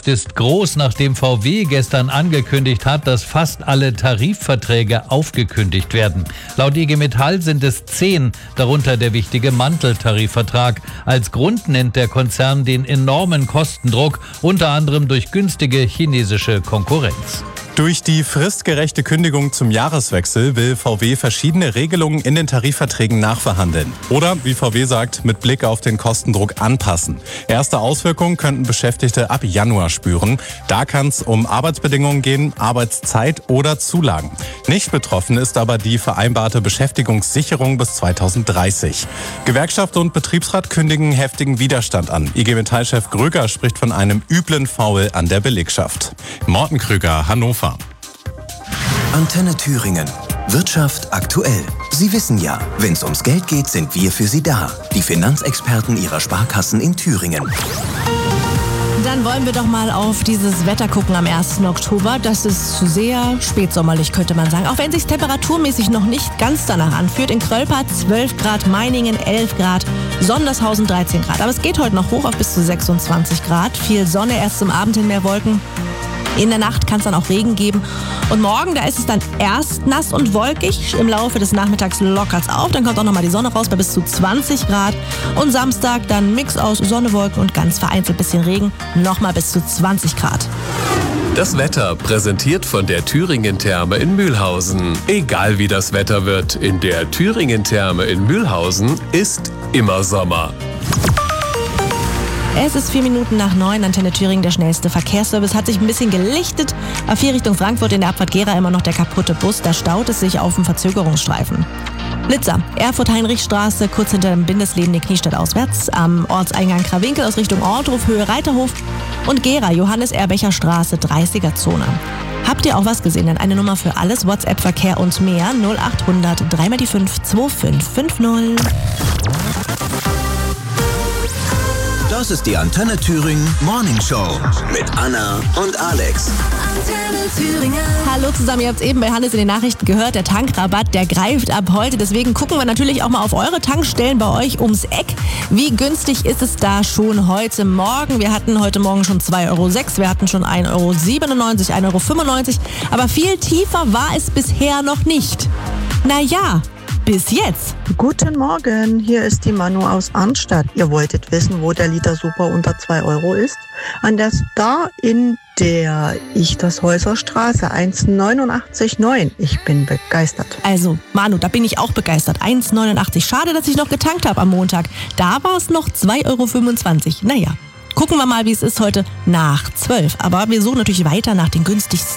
Frust ist groß, nachdem VW gestern angekündigt hat, dass fast alle Tarifverträge aufgekündigt werden. Laut IG Metall sind es 10, darunter der wichtige Manteltarifvertrag. Als Grund nennt der Konzern den enormen Kostendruck, unter anderem durch günstige chinesische Konkurrenz. Durch die fristgerechte Kündigung zum Jahreswechsel will VW verschiedene Regelungen in den Tarifverträgen nachverhandeln. Oder, wie VW sagt, mit Blick auf den Kostendruck anpassen. Erste Auswirkungen könnten Beschäftigte ab Januar spüren. Da kann es um Arbeitsbedingungen gehen, Arbeitszeit oder Zulagen. Nicht betroffen ist aber die vereinbarte Beschäftigungssicherung bis 2030. Gewerkschaft und Betriebsrat kündigen heftigen Widerstand an. IG Metall-Chef Gröger spricht von einem üblen Foul an der Belegschaft. Morten Krüger, Hannover. Antenne Thüringen. Wirtschaft aktuell. Sie wissen ja, wenn es ums Geld geht, sind wir für Sie da. Die Finanzexperten Ihrer Sparkassen in Thüringen. Dann wollen wir doch mal auf dieses Wetter gucken am 1. Oktober. Das ist sehr spätsommerlich, könnte man sagen. Auch wenn es sich temperaturmäßig noch nicht ganz danach anfühlt. In Krölpa 12 Grad, Meiningen 11 Grad, Sondershausen 13 Grad. Aber es geht heute noch hoch auf bis zu 26 Grad. Viel Sonne, erst zum Abend hin mehr Wolken. In der Nacht kann es dann auch Regen geben. Und morgen, da ist es dann erst nass und wolkig. Im Laufe des Nachmittags lockert es auf. Dann kommt auch nochmal die Sonne raus bei bis zu 20 Grad. Und Samstag dann Mix aus Sonne, Wolken und ganz vereinzelt bisschen Regen. Nochmal bis zu 20 Grad. Das Wetter präsentiert von der Thüringen-Therme in Mühlhausen. Egal wie das Wetter wird, in der Thüringen-Therme in Mühlhausen ist immer Sommer. Es ist 4 Minuten nach 9, Antenne Thüringen, der schnellste Verkehrsservice. Hat sich ein bisschen gelichtet. A4 Richtung Frankfurt in der Abfahrt Gera immer noch der kaputte Bus. Da staut es sich auf dem Verzögerungsstreifen. Blitzer, Erfurt-Heinrichstraße, kurz hinter dem Bindesleben die Kniestadt auswärts. Am Ortseingang Krawinkel aus Richtung Ortruf, Höhe Reiterhof. Und Gera, Johannes-Erbecher-Straße, 30er-Zone. Habt ihr auch was gesehen? Dann eine Nummer für alles, WhatsApp-Verkehr und mehr. 0800 3x5 2550. Das ist die Antenne Thüringen Morning Show mit Anna und Alex. Antenne Thüringen. Hallo zusammen, ihr habt es eben bei Hannes in den Nachrichten gehört, der Tankrabatt, der greift ab heute. Deswegen gucken wir natürlich auch mal auf eure Tankstellen bei euch ums Eck. Wie günstig ist es da schon heute Morgen? Wir hatten heute Morgen schon 2,06 €, wir hatten schon 1,97 €, 1,95 €. Aber viel tiefer war es bisher noch nicht. Naja, bis jetzt. Guten Morgen, hier ist die Manu aus Arnstadt. Ihr wolltet wissen, wo der Liter Super unter 2 € ist? An der Star in der Ichtershäuser-Straße, 1,89,9. Ich bin begeistert. Also, Manu, da bin ich auch begeistert. 1,89. Schade, dass ich noch getankt habe am Montag. Da war es noch 2,25 €. Naja, gucken wir mal, wie es ist heute nach 12. Aber wir suchen natürlich weiter nach den günstigsten